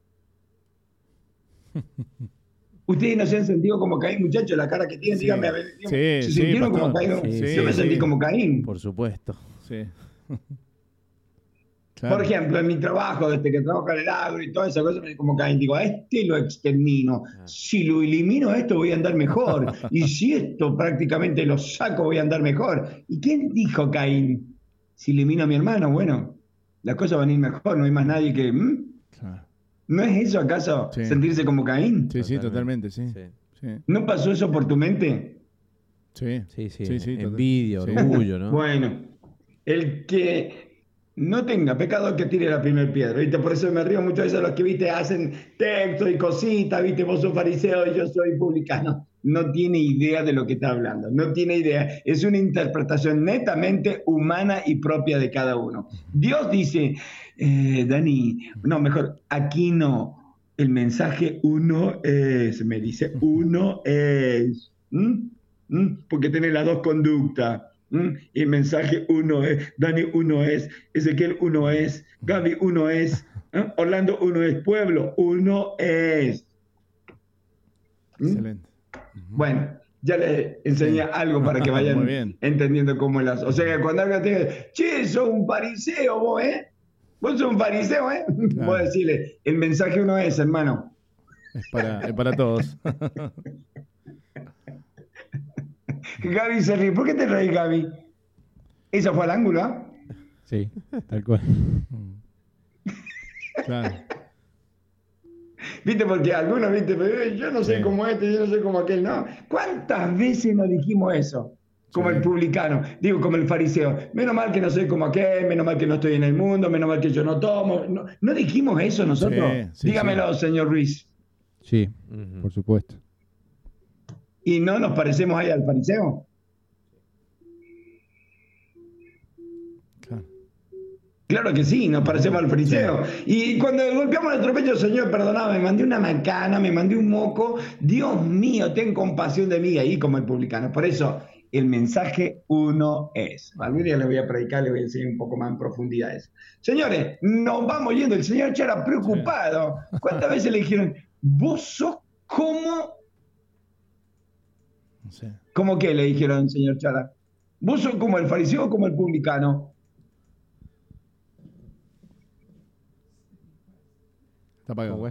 Ustedes no se han sentido como Caín, muchachos, la cara que tienen, Sí. díganme, a ver, Sí, ¿se sí, sintieron pastor. como Caín? Sí, Yo me sí, sentí sí. como Caín. Por supuesto. Sí. Claro. Por ejemplo, en mi trabajo, desde que trabajo en el agro y todas esas cosas, me como Caín, digo, a este lo extermino. Si lo elimino a esto voy a andar mejor. Y si esto prácticamente lo saco voy a andar mejor. ¿Y quién dijo Caín? Si elimino a mi hermano, bueno, las cosas van a ir mejor, no hay más nadie que... ¿Mm? Claro. ¿No es eso acaso Sí. sentirse como Caín? Sí, sí, totalmente, sí. Sí, Sí, ¿No pasó eso por tu mente? sí, sí, sí, sí, sí, total- envidia, sí. orgullo, ¿no? Bueno, el que no tenga pecado que tire la primera piedra, ¿viste? Por eso me río muchas veces de los que, ¿viste? Hacen textos y cositas, ¿viste? Vos sos fariseo y yo soy publicano. No tiene idea de lo que está hablando, no tiene idea. Es una interpretación netamente humana y propia de cada uno. Dios dice, eh, Dani, no, mejor, aquí no. El mensaje uno es, me dice, uno es. ¿Mm? ¿Mm? Porque tiene las dos conductas. ¿Mm? Y el mensaje uno es, Dani uno es, Ezequiel uno es, Gaby uno es, ¿eh? Orlando uno es, Pueblo uno es. ¿Mm? Excelente. Bueno, ya les enseñé Sí. algo para que vayan Muy bien. entendiendo cómo es las... O sea que cuando alguien te diga, che, sos un fariseo vos, ¿eh? Vos sos un fariseo, ¿eh? Claro. Vos decirle, el mensaje uno es, hermano. Es para, es para todos. Gaby se ríe. ¿Por qué te reís, Gaby? Eso fue al ángulo, ¿ah? Sí, tal cual. Claro. ¿Viste? Porque algunos, ¿viste? Pero yo no soy Sí. como este, yo no soy como aquel, ¿no? ¿Cuántas veces nos dijimos eso? Como Sí. el publicano, digo, como el fariseo. Menos mal que no soy como aquel, menos mal que no estoy en el mundo, menos mal que yo no tomo. ¿No, ¿no dijimos eso nosotros? Sí, sí, Dígamelo, señor Ruiz. Sí, Ujú. por supuesto. ¿Y no nos parecemos ahí al fariseo? Claro. Claro que sí, nos parecemos al fariseo. Y cuando golpeamos nuestro pecho, Señor, perdoname, me mandé una macana, me mandé un moco. Dios mío, ten compasión de mí, ahí como el publicano. Por eso, el mensaje uno es. Algún día le voy a predicar, le voy a enseñar un poco más en profundidad eso. Señores, nos vamos yendo. El señor Chara preocupado. ¿Cuántas veces le dijeron, vos sos como... No sé. ¿Cómo qué le dijeron, señor Chara? ¿Vos sos como el fariseo o como el publicano? Está apagado.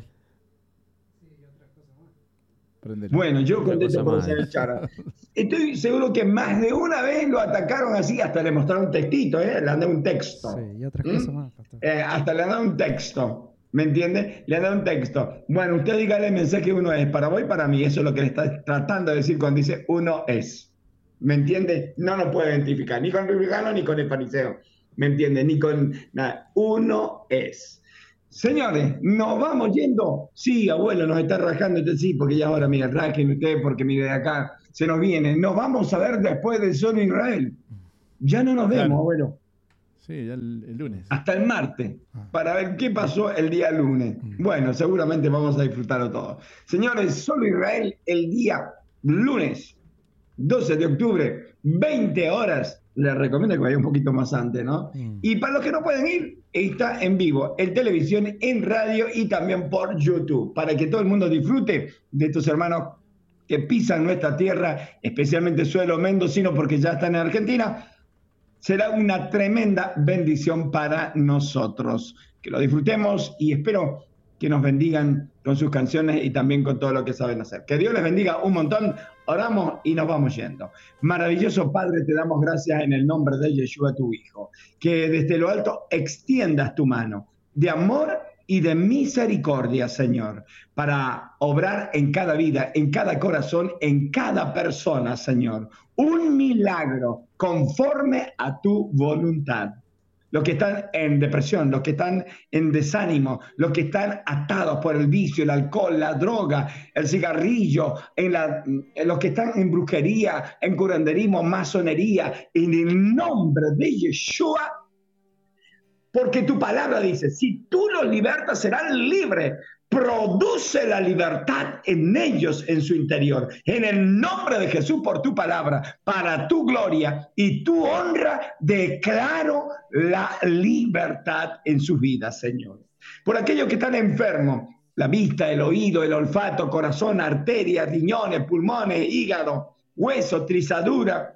Prendelo. Bueno, yo contesto por más. ser chara. Estoy seguro que más de una vez lo atacaron así, hasta le mostraron un textito, ¿eh? Le han dado un texto. Sí, y otras ¿Mm? cosas más, pastor. Eh, hasta le han dado un texto, ¿me entiende? Le han dado un texto. Bueno, usted dígale el mensaje uno es, para vos y para mí, eso es lo que le está tratando de decir cuando dice uno es. ¿Me entiende? No lo puede identificar, ni con el republicano ni con el fariseo, ¿me entiende? Ni con nada. Uno es. Señores, nos vamos yendo. Sí, abuelo, nos está rajando usted, sí, porque ya ahora, mira, rajen usted, porque mire de acá, se nos viene. Nos vamos a ver después del Sol de Israel. Ya no nos Claro. vemos, abuelo. Sí, ya el, el lunes. Hasta el martes, para ver qué pasó el día lunes. Bueno, seguramente vamos a disfrutarlo todo. Señores, Solo Israel el día lunes, doce de octubre, veinte horas. Les recomiendo que vaya un poquito más antes, ¿no? Mm. Y para los que no pueden ir, está en vivo, en televisión, en radio y también por YouTube, para que todo el mundo disfrute de estos hermanos que pisan nuestra tierra, especialmente suelo mendocino, porque ya están en Argentina. Será una tremenda bendición para nosotros. Que lo disfrutemos y espero que nos bendigan con sus canciones y también con todo lo que saben hacer. Que Dios les bendiga un montón. Oramos y nos vamos yendo. Maravilloso Padre, te damos gracias en el nombre de Yeshua, tu Hijo. Que desde lo alto extiendas tu mano de amor y de misericordia, Señor, para obrar en cada vida, en cada corazón, en cada persona, Señor. Un milagro conforme a tu voluntad. Los que están en depresión, los que están en desánimo, los que están atados por el vicio, el alcohol, la droga, el cigarrillo, en la, en los que están en brujería, en curanderismo, masonería, en el nombre de Yeshua. Porque tu palabra dice, si tú los libertas, serán libres. Produce la libertad en ellos, en su interior. En el nombre de Jesús, por tu palabra, para tu gloria y tu honra, declaro la libertad en sus vidas, Señor. Por aquellos que están enfermos, la vista, el oído, el olfato, corazón, arterias, riñones, pulmones, hígado, hueso, trizadura,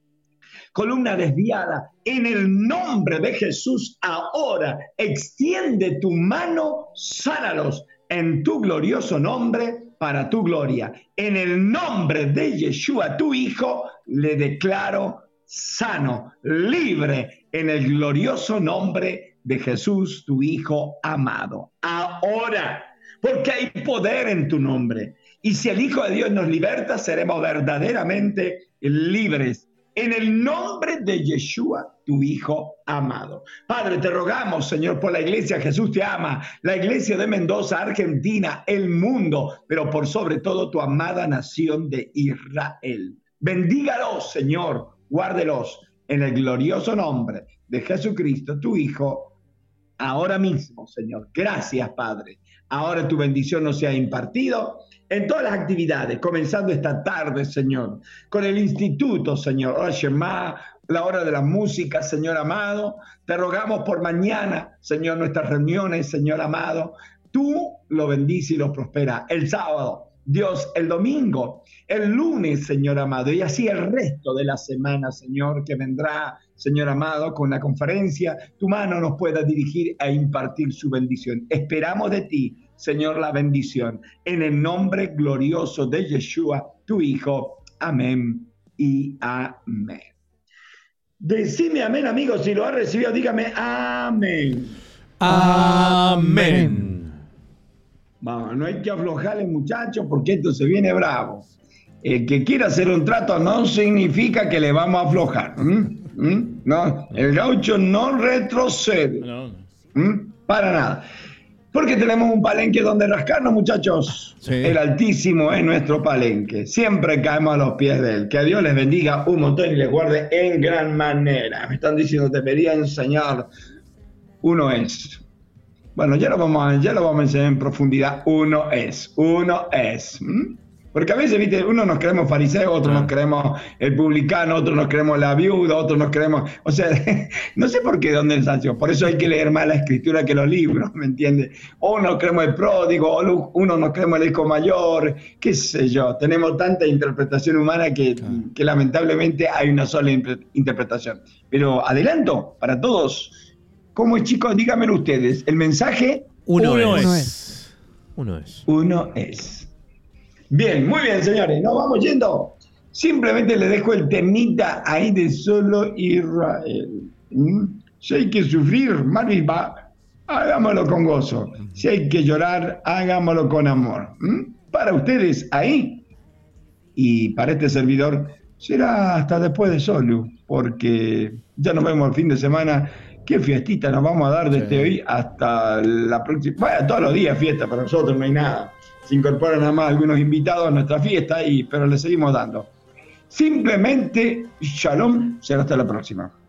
columna desviada, en el nombre de Jesús, ahora extiende tu mano, sánalos en tu glorioso nombre, para tu gloria. En el nombre de Yeshua, tu Hijo, le declaro sano, libre, en el glorioso nombre de Jesús, tu Hijo amado. Ahora, porque hay poder en tu nombre. Y si el Hijo de Dios nos liberta, seremos verdaderamente libres. En el nombre de Yeshua, tu Hijo amado. Padre, te rogamos, Señor, por la iglesia. Jesús te ama. La iglesia de Mendoza, Argentina, el mundo, pero por sobre todo tu amada nación de Israel. Bendígalos, Señor. Guárdelos en el glorioso nombre de Jesucristo, tu Hijo, ahora mismo, Señor. Gracias, Padre. Ahora tu bendición nos sea impartido en todas las actividades, comenzando esta tarde, Señor, con el instituto, Señor, oye, más la hora de la música, Señor amado. Te rogamos por mañana, Señor, nuestras reuniones, Señor amado. Tú lo bendices y lo prosperas. El sábado, Dios, el domingo, el lunes, Señor amado, y así el resto de la semana, Señor, que vendrá, Señor amado, con la conferencia, tu mano nos pueda dirigir a impartir su bendición. Esperamos de ti, Señor, la bendición, en el nombre glorioso de Yeshua, tu Hijo. Amén y amén. Decime amén, amigos, si lo ha recibido, dígame amén. Amén. Vamos, no hay que aflojarle, muchachos, porque esto se viene bravo. El que quiera hacer un trato no significa que le vamos a aflojar. ¿Mm? ¿Mm? No, el gaucho no retrocede. No. ¿Mm? Para nada. Porque tenemos un palenque donde rascarnos, muchachos. Sí. El Altísimo es nuestro palenque. Siempre caemos a los pies de él. Que Dios les bendiga un montón y les guarde en gran manera. Me están diciendo, debería enseñar. Uno es. Bueno, ya lo vamos a, ya lo vamos a enseñar en profundidad. Uno es. Uno es. ¿Mm? Porque a veces, viste, uno nos creemos fariseos, otros nos creemos el publicano, otros nos creemos la viuda, otros nos creemos... O sea, no sé por qué dónde nació. Por eso hay que leer más la escritura que los libros, ¿me entiendes? O nos creemos el pródigo, o uno nos creemos el hijo mayor, qué sé yo. Tenemos tanta interpretación humana que, claro. que lamentablemente hay una sola interpretación. Pero adelanto para todos. ¿Cómo es, chicos? Díganmelo ustedes. El mensaje... Uno, uno es. es. Uno es. Uno es. Bien, muy bien, señores, nos vamos yendo. Simplemente le dejo el temita ahí de solo Israel. ¿Mm? Si hay que sufrir, Marvin va, hagámoslo con gozo. Si hay que llorar, hagámoslo con amor. ¿Mm? Para ustedes ahí y para este servidor será hasta después de Solu, porque ya nos vemos el fin de semana. Qué fiestita nos vamos a dar desde sí. hoy hasta la próxima. Bueno, todos los días fiesta, para nosotros no hay nada. Se incorporan nada más algunos invitados a nuestra fiesta, y, pero le seguimos dando. Simplemente, shalom, será hasta la próxima.